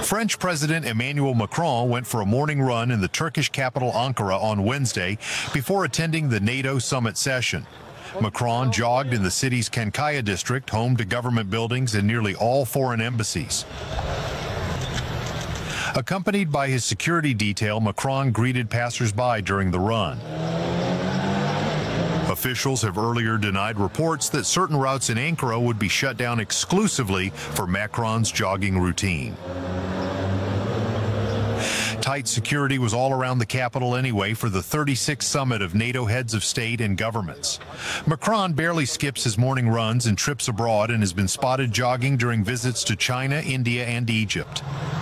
French President Emmanuel Macron went for a morning run in the Turkish capital Ankara on Wednesday before attending the NATO summit session. Macron jogged in the city's Kankaya district, home to government buildings and nearly all foreign embassies. Accompanied by his security detail, Macron greeted passers-by during the run. Officials have earlier denied reports that certain routes in Ankara would be shut down exclusively for Macron's jogging routine. Tight security was all around the capital anyway for the 36th summit of NATO heads of state and governments. Macron barely skips his morning runs and trips abroad and has been spotted jogging during visits to China, India, and Egypt.